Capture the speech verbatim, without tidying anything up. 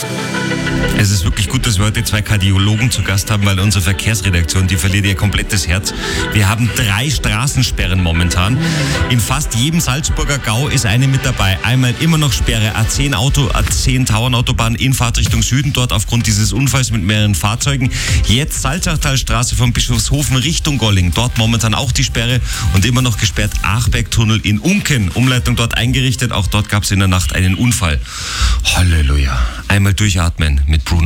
Es ist wirklich gut, dass wir heute zwei Kardiologen zu Gast haben, weil unsere Verkehrsredaktion, die verliert ihr komplettes Herz. Wir haben drei Straßensperren momentan. In fast jedem Salzburger Gau ist eine mit dabei. Einmal immer noch Sperre A zehn Auto, A zehn Tauernautobahn in Fahrtrichtung Süden, dort aufgrund dieses Unfalls mit mehreren Fahrzeugen. Jetzt Salzachtalstraße von Bischofshofen Richtung Golling, dort momentan auch die Sperre und immer noch gesperrt Achbergtunnel in Unken. Umleitung dort eingerichtet, auch dort gab es in der Nacht einen Unfall. Halleluja. Einmal durchatmen mit Bruno.